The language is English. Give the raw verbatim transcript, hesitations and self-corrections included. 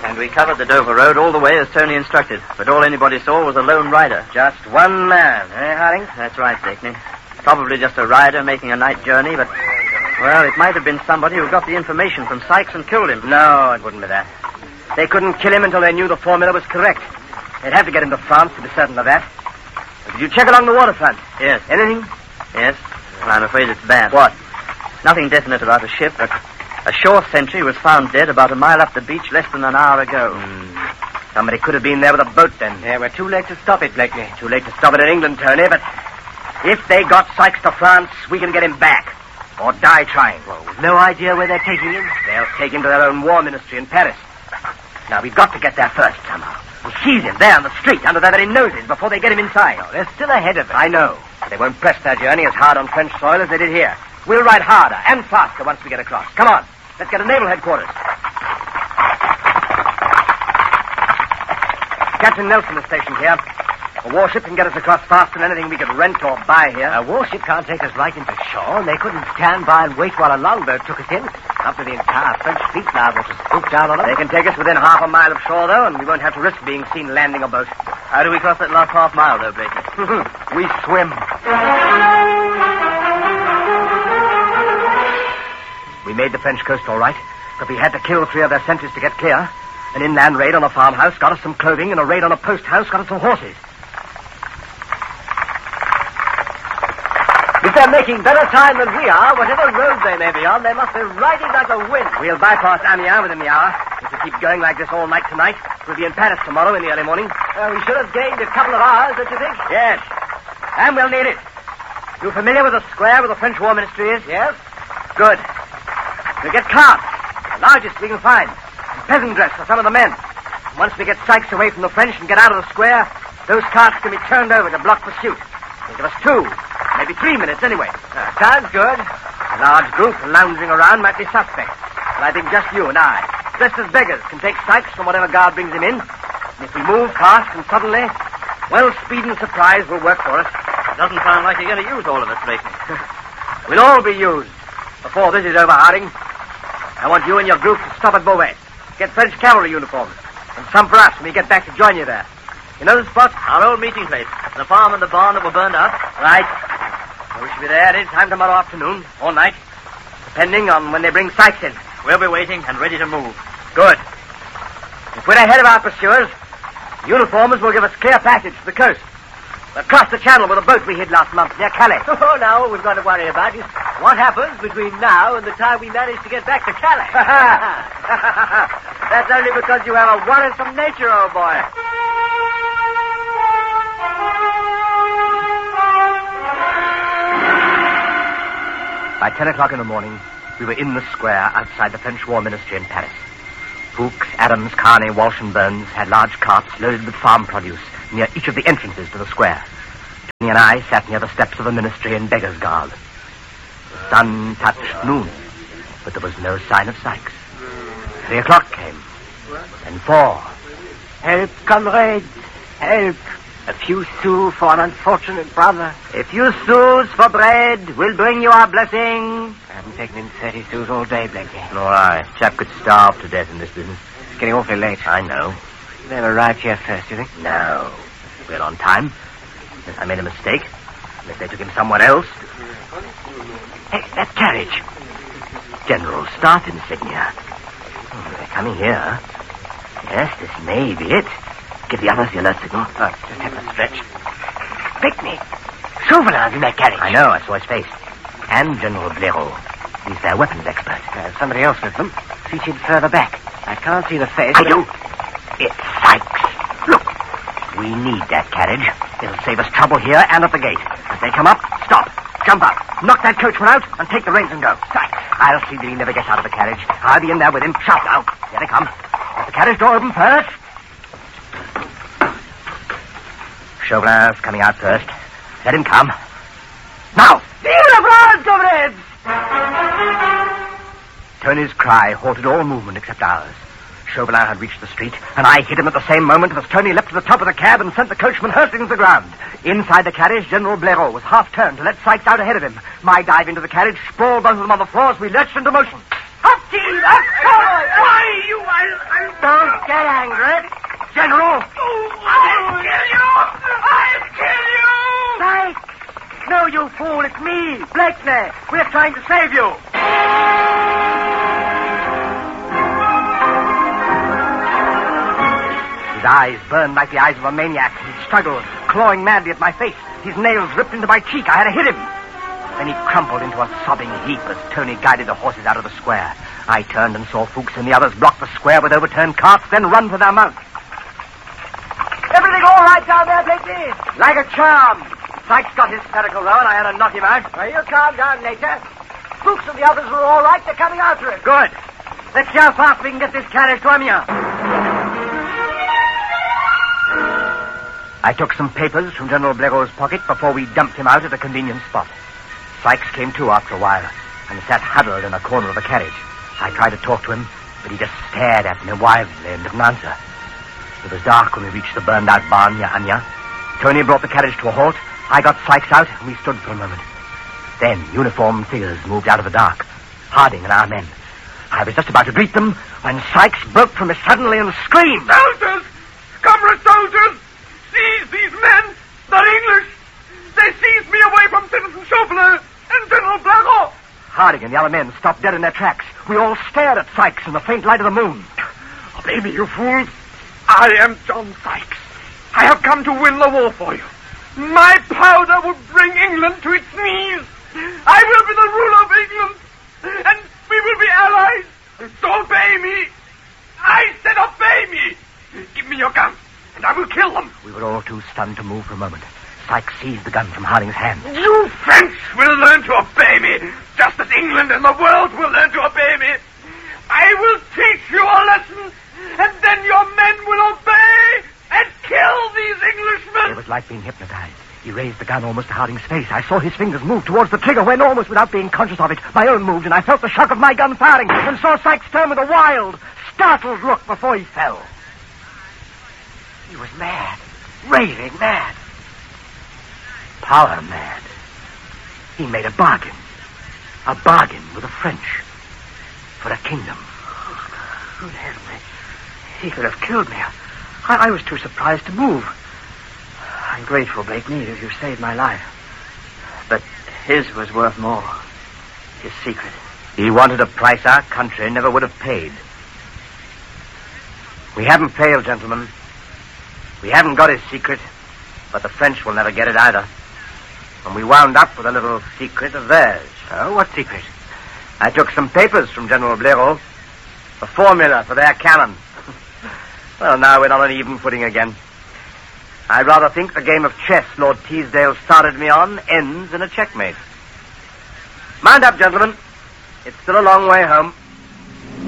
And we covered the Dover Road all the way as Tony instructed. But all anybody saw was a lone rider. Just one man, eh, Harding? That's right, Blakeney. Probably just a rider making a night journey, but, well, it might have been somebody who got the information from Sykes and killed him. No, it wouldn't be that. They couldn't kill him until they knew the formula was correct. They'd have to get him to France to be certain of that. Did you check along the waterfront? Yes. Anything? Yes. Well, I'm afraid it's bad. What? Nothing definite about a ship, but a shore sentry was found dead about a mile up the beach less than an hour ago. Mm. Somebody could have been there with a boat then. Yeah, we're too late to stop it, Blakeney. Too late to stop it in England, Tony, but if they got Sykes to France, we can get him back. Or die trying. Well, with no idea where they're taking him. They'll take him to their own war ministry in Paris. Now, we've got to get there first, somehow. We'll seize him there on the street under their very noses before they get him inside. No, they're still ahead of us. I know. They won't press their journey as hard on French soil as they did here. We'll ride harder and faster once we get across. Come on. Let's get to naval headquarters. Captain Nelson is stationed here. A warship can get us across faster than anything we could rent or buy here. A warship can't take us right into shore, and they couldn't stand by and wait while a longboat took us in. Up to the entire French fleet now will just swoop down on them. They can take us within half a mile of shore, though, and we won't have to risk being seen landing a boat. How do we cross that last half mile, though, Blakeney? We swim. We made the French coast all right, but we had to kill three of their sentries to get clear. An inland raid on a farmhouse got us some clothing, and a raid on a post house got us some horses. If they're making better time than we are, whatever road they may be on, they must be riding like a wind. We'll bypass Amiens within the hour. If we keep going like this all night tonight, we'll be in Paris tomorrow in the early morning. Uh, we should have gained a couple of hours, don't you think? Yes. And we'll need it. You familiar with the square where the French War Ministry is? Yes. Good. We'll get carts, the largest we can find, and peasant dress for some of the men. And once we get Sykes away from the French and get out of the square, those carts can be turned over to block pursuit. They'll give us two, maybe three minutes anyway. Uh, sounds good. A large group lounging around might be suspect, but I think just you and I, dressed as beggars, can take Sykes from whatever guard brings him in. And if we move fast and suddenly, well, speed and surprise will work for us. It doesn't sound like you're going to use all of us, Blakeney. We'll all be used before this is over, Harding. I want you and your group to stop at Beauvais. Get French cavalry uniforms. And some for us when we get back to join you there. You know the spot? Our old meeting place. The farm and the barn that were burned up. Right. Well, we should be there any time tomorrow afternoon, or night, depending on when they bring Sykes in. We'll be waiting and ready to move. Good. If we're ahead of our pursuers, uniformers will give us clear passage to the coast. We'll cross the channel with a boat we hid last month near Calais. Oh, now all we've got to worry about is what happens between now and the time we manage to get back to Calais. That's only because you have a worrisome nature, old boy. By ten o'clock in the morning, we were in the square outside the French War Ministry in Paris. Fuchs, Adams, Carney, Walsh, and Burns had large carts loaded with farm produce near each of the entrances to the square. Tony and I sat near the steps of the ministry in beggar's garb. The sun touched noon, but there was no sign of Sykes. Three o'clock came, and four. Help, comrades, help. A few sous for an unfortunate brother. A few sous for bread will bring you our blessing. I haven't taken in thirty sous all day, Blakeney. Nor I. Chap could starve to death in this business. It's getting awfully late. I know. They've arrived here first, you think? No. We're on time. Unless I made a mistake. Unless they took him somewhere else. Hey, that carriage. General Staff insignia. Oh, they're coming here. Yes, this may be it. Give the others the alert signal. Oh, just have a stretch. Blakeney. Chauvelin's in that carriage. I know, I saw his face. And General Blaireau. He's their weapons expert. There's somebody else with them, seated further back. I can't see the face. I do. It's Sykes. Look. We need that carriage. It'll save us trouble here and at the gate. As they come up, stop. Jump up. Knock that coachman out and take the reins and go. Sykes. I'll see that he never gets out of the carriage. I'll be in there with him. Shout out. Here they come. Let the carriage door open first. Chauvelin's coming out first. Let him come. Now! Vive la France, comrades! Tony's cry halted all movement except ours. Chauvelin had reached the street, and I hit him at the same moment as Tony leapt to the top of the cab and sent the coachman hurtling to the ground. Inside the carriage, General Blaireau was half-turned to let Sykes out ahead of him. My dive into the carriage sprawled both of them on the floor as we lurched into motion. Up, team! Up, forward! Why, you... I'll... I'll... Don't get angry. General! I'll kill you! I'll kill you! Sykes! No, you fool, it's me, Blakeney. We're trying to save you. His eyes burned like the eyes of a maniac. He struggled, clawing madly at my face. His nails ripped into my cheek. I had to hit him. Then he crumpled into a sobbing heap as Tony guided the horses out of the square. I turned and saw Fuchs and the others block the square with overturned carts, then run for their mounts. Everything all right down there, Blakeney? Like a charm. Sykes got hysterical, though, and I had to knock him out. Well, you calm down later. Fuchs and the others were all right. They're coming after him. Good. Let's see how fast we can get this carriage to Amiens. I took some papers from General Blaireau's pocket before we dumped him out at a convenient spot. Sykes came to after a while and sat huddled in a corner of the carriage. I tried to talk to him, but he just stared at me wildly and didn't answer. It was dark when we reached the burned-out barn near Amiens. Tony brought the carriage to a halt. I got Sykes out, and we stood for a moment. Then uniformed figures moved out of the dark. Harding and our men. I was just about to greet them when Sykes broke from me suddenly and screamed. Soldiers! Comrade soldiers! Seize these men! They're English! They seized me away from Citizen Chauvelin and General Blaireau! Harding and the other men stopped dead in their tracks. We all stared at Sykes in the faint light of the moon. Obey me, you fools. I am John Sykes. I have come to win the war for you. My powder will bring England to its knees. I will be the ruler of England, and we will be allies. So obey me. I said obey me. Give me your gun, and I will kill them. We were all too stunned to move for a moment. Sykes seized the gun from Harding's hand. You French will learn to obey me, just as England and the world will learn to obey me. I will teach you a lesson, and then your men will obey and kill these Englishmen. It was like being hypnotized. He raised the gun almost to Harding's face. I saw his fingers move towards the trigger when, almost without being conscious of it, my own moved, and I felt the shock of my gun firing, and saw Sykes turn with a wild, startled look before he fell. He was mad, raving mad, power mad. He made a bargain, a bargain with the French for a kingdom. Good heaven, he could have killed me. I, I was too surprised to move. I'm grateful, Blakeney, that you saved my life. But his was worth more. His secret. He wanted a price our country never would have paid. We haven't failed, gentlemen. We haven't got his secret, but the French will never get it either. And we wound up with a little secret of theirs. Oh, what secret? I took some papers from General Blaireau. A formula for their cannon. Well, now we're on an even footing again. I rather think the game of chess Lord Teasdale started me on ends in a checkmate. Mind up, gentlemen. It's still a long way home.